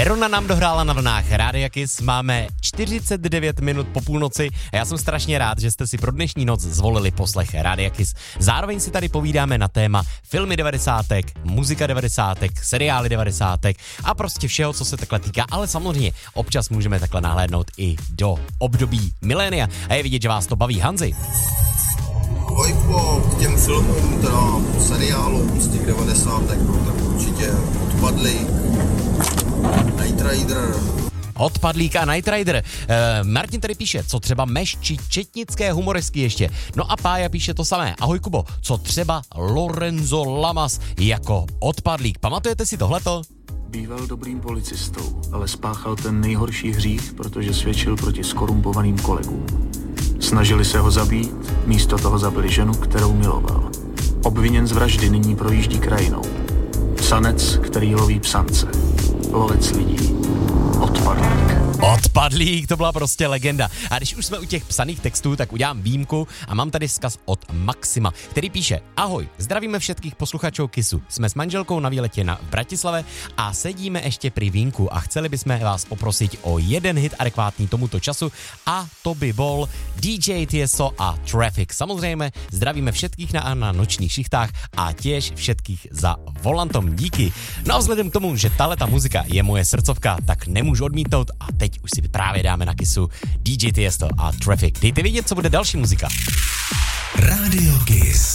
Verona nám dohrála na vlnách Rádia Kiss, máme 49 minut po půlnoci a já jsem strašně rád, že jste si pro dnešní noc zvolili poslech Rádia Kiss. Zároveň si tady povídáme na téma filmy 90, muzika 90, seriály 90 a prostě všeho, co se takhle týká, ale samozřejmě občas můžeme takhle nahlédnout i do období milénia a je vidět, že vás to baví. Hanzi. Hojko, k těm filmům, teda seriálům z těch 90, no, tak určitě Odpadlík, Knight Rider. Odpadlík a Knight Rider. Martin tady píše, co třeba Meš či četnické humoresky ještě. No a Pája píše to samé. Ahoj Kubo, co třeba Lorenzo Lamas jako Odpadlík. Pamatujete si tohleto? Býval dobrým policistou, ale spáchal ten nejhorší hřích, protože svědčil proti skorumpovaným kolegům. Snažili se ho zabít, místo toho zabili ženu, kterou miloval. Obviněn z vraždy nyní projíždí krajinou. Psanec, který loví psance. Lovec lidí. Odpadlík. Odpadlík, to byla prostě legenda. A když už jsme u těch psaných textů, tak udělám výjimku a mám tady vzkaz od Maxima, který píše: Ahoj, zdravíme všetkých posluchačů Kissu. Jsme s manželkou na výletě v Bratislave a sedíme ještě pri vínku a chceli bychom vás poprosit o jeden hit adekvátní tomuto času a to by bol DJ Tiesto a Traffic. Samozřejmě zdravíme všetkých na nočních šichtách a těž všetkých za volantom. Díky. No a vzhledem k tomu, že tahleta muzika je moje srdcovka, tak nemůžu odmítnout a teď už si právě dáme na Kissu DJ Tiesto a Traffic. Dejte vědět, co bude další muzika. Radio Kiss.